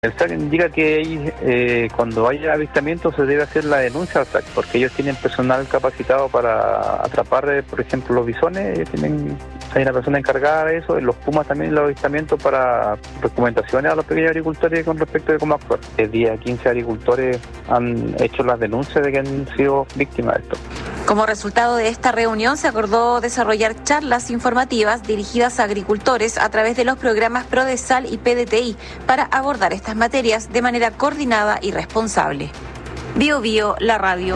El SAC indica que cuando haya avistamiento se debe hacer la denuncia al SAC, porque ellos tienen personal capacitado para atrapar, por ejemplo, los bisones. Hay una persona encargada de eso, los pumas también, los avistamientos, para recomendaciones a los pequeños agricultores con respecto de cómo actuar. El día 15 agricultores han hecho las denuncias de que han sido víctimas de esto. Como resultado de esta reunión se acordó desarrollar charlas informativas dirigidas a agricultores a través de los programas PRODESAL y PDTI para abordar estas materias de manera coordinada y responsable. Bio Bio, la radio.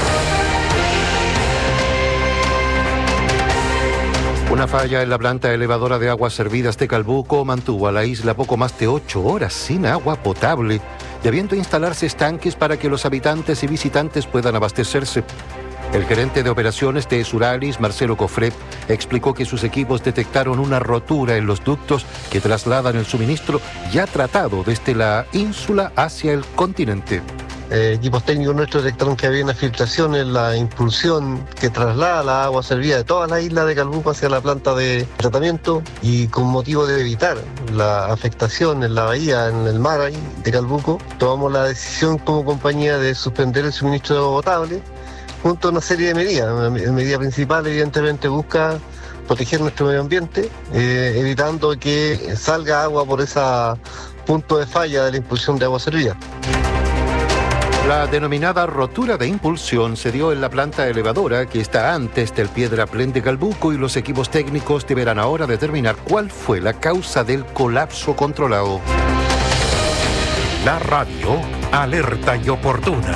Una falla en la planta elevadora de aguas servidas de Calbuco mantuvo a la isla poco más de 8 horas sin agua potable, debiendo instalarse estanques para que los habitantes y visitantes puedan abastecerse. El gerente de operaciones de Suralis, Marcelo Cofret, explicó que sus equipos detectaron una rotura en los ductos que trasladan el suministro ya tratado desde la ínsula hacia el continente. Equipos técnicos nuestros detectaron que había una filtración en la impulsión que traslada la agua servida de toda la isla de Calbuco hacia la planta de tratamiento, y con motivo de evitar la afectación en la bahía, en el mar de Calbuco, tomamos la decisión como compañía de suspender el suministro de agua potable junto a una serie de medidas. La medida principal evidentemente busca proteger nuestro medio ambiente, evitando que salga agua por ese punto de falla de la impulsión de agua servida. La denominada rotura de impulsión se dio en la planta elevadora que está antes del Piedraplén de Calbuco, y los equipos técnicos deberán ahora determinar cuál fue la causa del colapso controlado. La radio, alerta y oportuna.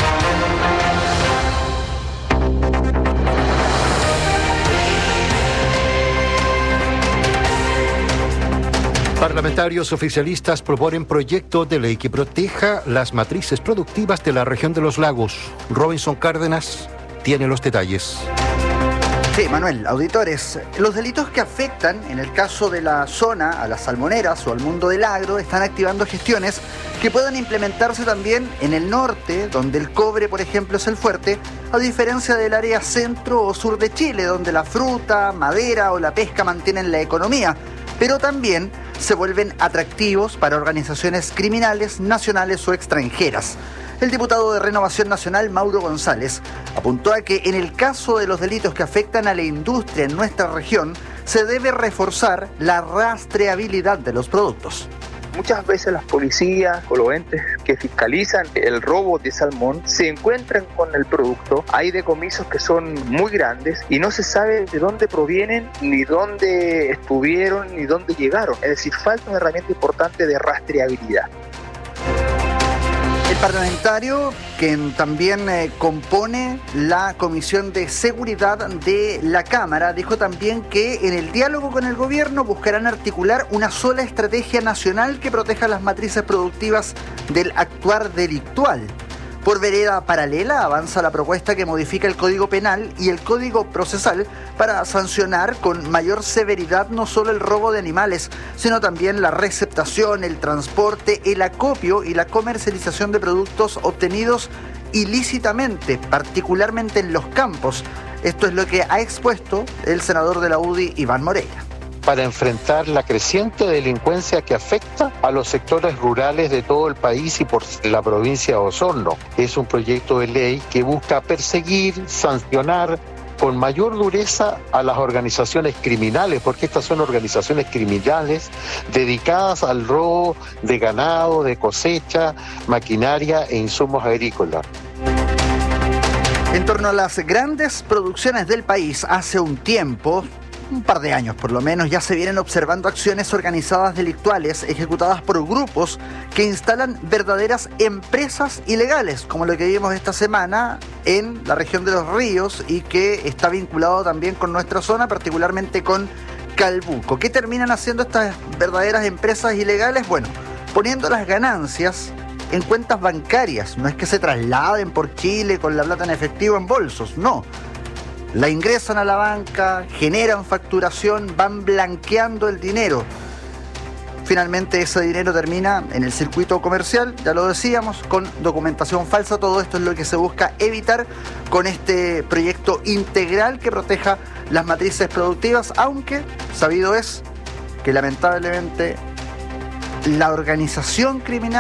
Parlamentarios oficialistas proponen proyecto de ley que proteja las matrices productivas de la región de los lagos. Robinson Cárdenas tiene los detalles. Sí, Manuel, auditores, los delitos que afectan, en el caso de la zona, a las salmoneras o al mundo del agro, están activando gestiones que puedan implementarse también en el norte, donde el cobre, por ejemplo, es el fuerte, a diferencia del área centro o sur de Chile, donde la fruta, madera o la pesca mantienen la economía, pero también se vuelven atractivos para organizaciones criminales nacionales o extranjeras. El diputado de Renovación Nacional, Mauro González, apuntó a que en el caso de los delitos que afectan a la industria en nuestra región, se debe reforzar la rastreabilidad de los productos. Muchas veces las policías o los entes que fiscalizan el robo de salmón se encuentran con el producto. Hay decomisos que son muy grandes y no se sabe de dónde provienen, ni dónde estuvieron, ni dónde llegaron. Es decir, falta una herramienta importante de rastreabilidad. El parlamentario, que también compone la Comisión de Seguridad de la Cámara, dijo también que en el diálogo con el gobierno buscarán articular una sola estrategia nacional que proteja las matrices productivas del actuar delictual. Por vereda paralela avanza la propuesta que modifica el Código Penal y el Código Procesal para sancionar con mayor severidad no solo el robo de animales, sino también la receptación, el transporte, el acopio y la comercialización de productos obtenidos ilícitamente, particularmente en los campos. Esto es lo que ha expuesto el senador de la UDI, Iván Moreira. Para enfrentar la creciente delincuencia que afecta a los sectores rurales de todo el país y por la provincia de Osorno. Es un proyecto de ley que busca perseguir, sancionar con mayor dureza a las organizaciones criminales, porque estas son organizaciones criminales dedicadas al robo de ganado, de cosecha, maquinaria e insumos agrícolas. En torno a las grandes producciones del país, hace un tiempo, un par de años por lo menos, ya se vienen observando acciones organizadas delictuales ejecutadas por grupos que instalan verdaderas empresas ilegales, como lo que vimos esta semana en la región de Los Ríos y que está vinculado también con nuestra zona, particularmente con Calbuco. ¿Qué terminan haciendo estas verdaderas empresas ilegales? Bueno, poniendo las ganancias en cuentas bancarias. No es que se trasladen por Chile con la plata en efectivo en bolsos, no. La ingresan a la banca, generan facturación, van blanqueando el dinero. Finalmente ese dinero termina en el circuito comercial, ya lo decíamos, con documentación falsa. Todo esto es lo que se busca evitar con este proyecto integral que proteja las matrices productivas, aunque sabido es que lamentablemente La organización criminal